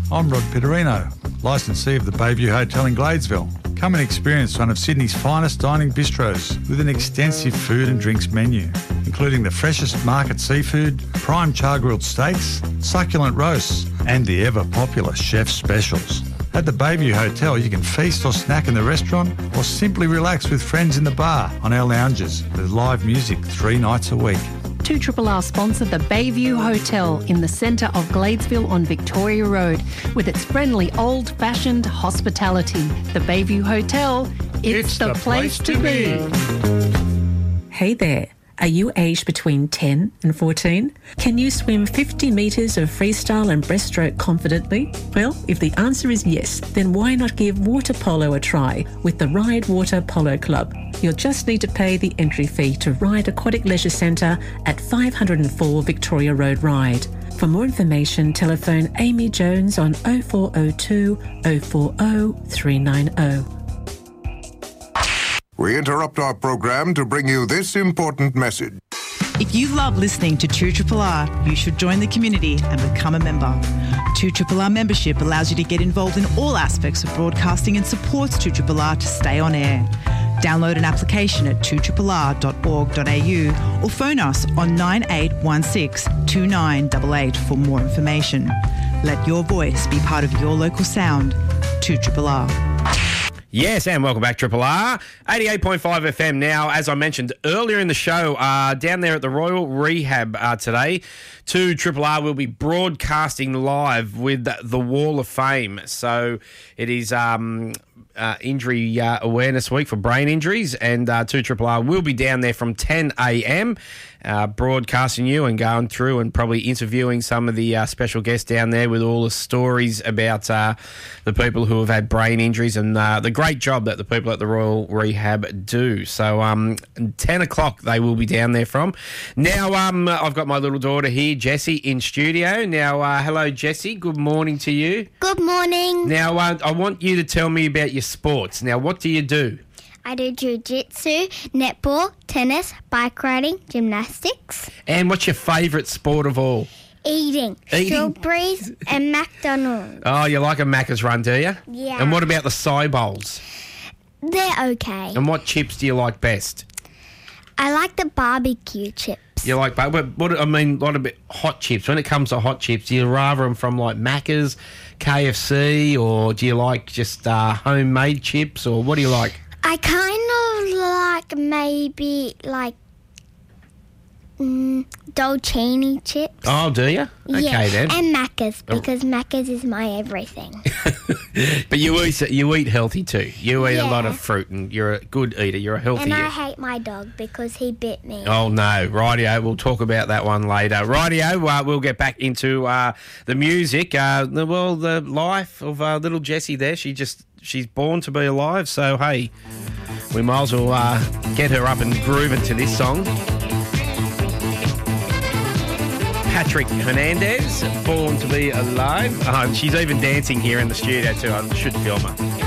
I'm Rod Pitterino, licensee of the Bayview Hotel in Gladesville. Come and experience one of Sydney's finest dining bistros with an extensive food and drinks menu, including the freshest market seafood, prime char-grilled steaks, succulent roasts, and the ever-popular chef's specials. At the Bayview Hotel, you can feast or snack in the restaurant or simply relax with friends in the bar on our lounges with live music 3 nights a week. 2RRR sponsor the Bayview Hotel in the centre of Gladesville on Victoria Road with its friendly old-fashioned hospitality. The Bayview Hotel, it's the place to be. Hey there. Are you aged between 10 and 14? Can you swim 50 metres of freestyle and breaststroke confidently? Well, if the answer is yes, then why not give water polo a try with the Ride Water Polo Club? You'll just need to pay the entry fee to Ride Aquatic Leisure Centre at 504 Victoria Road Ride. For more information, telephone Amy Jones on 0402 040 390. We interrupt our program to bring you this important message. If you love listening to 2RRR, you should join the community and become a member. 2RRR membership allows you to get involved in all aspects of broadcasting and supports 2RRR to stay on air. Download an application at 2rrr.org.au or phone us on 9816 2988 for more information. Let your voice be part of your local sound. 2RRR. Yes, and welcome back, Triple R. 88.5 FM now. As I mentioned earlier in the show, down there at the Royal Rehab today, 2RRR will be broadcasting live with the Wall of Fame. So it is Injury Awareness Week for brain injuries, and 2RRR will be down there from 10 a.m. Broadcasting you and going through and probably interviewing some of the special guests down there with all the stories about the people who have had brain injuries and the great job that the people at the Royal Rehab do. So 10 o'clock they will be down there from. Now I've got my little daughter here, Jessie, in studio. Now, hello, Jessie. Good morning to you. Good morning. Now, I want you to tell me about your sports. Now, what do you do? I do jiu-jitsu, netball, tennis, bike riding, gymnastics. And what's your favourite sport of all? Eating. Strawberries and McDonald's. Oh, you like a Macca's run, do you? Yeah. And what about the Cy Bowls? They're okay. And what chips do you like best? I like the barbecue chips. You like, but what I mean, what about hot chips? When it comes to hot chips, do you rather them from like Macca's, KFC, or do you like just homemade chips, or what do you like? I kind of like maybe like Dolcini chips. Oh, do you? Okay, then. And Macca's, because Macca's is my everything. But you eat healthy too. You eat a lot of fruit, and you're a good eater. You're a healthy eater. And I hate my dog because he bit me. Oh, no. Rightio. We'll talk about that one later. Rightio. We'll get back into the music. The life of little Jessie there. She's born to be alive. So, hey, we might as well get her up and groove into this song. Patrick Hernandez, Born to be Alive. She's even dancing here in the studio too. I should film her.